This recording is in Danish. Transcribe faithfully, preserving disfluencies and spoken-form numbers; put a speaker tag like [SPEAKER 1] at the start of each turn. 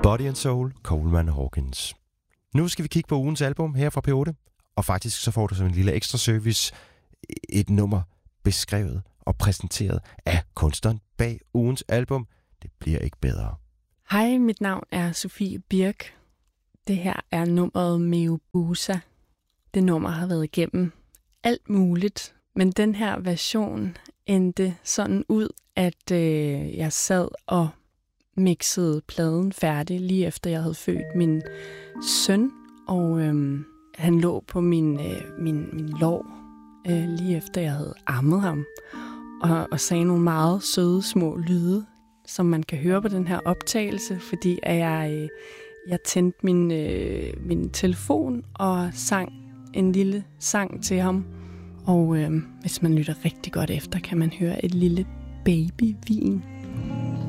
[SPEAKER 1] Body and Soul, Coleman Hawkins. Nu skal vi kigge på ugens album her fra P otte, og faktisk så får du som en lille ekstra service et nummer beskrevet og præsenteret af kunstneren bag ugens album. Det bliver ikke bedre.
[SPEAKER 2] Hej, mit navn er Sofie Birk. Det her er nummeret Meobusa. Det nummer har været igennem alt muligt, men den her version endte sådan ud, at øh, jeg sad og mixede pladen færdig, lige efter jeg havde født min søn, og øh, han lå på min, øh, min, min lår, øh, lige efter jeg havde ammet ham, og, og sagde nogle meget søde små lyde, som man kan høre på den her optagelse, fordi at jeg, øh, jeg tændte min, øh, min telefon og sang en lille sang til ham. Og øh, hvis man lytter rigtig godt efter, kan man høre et lille babyvin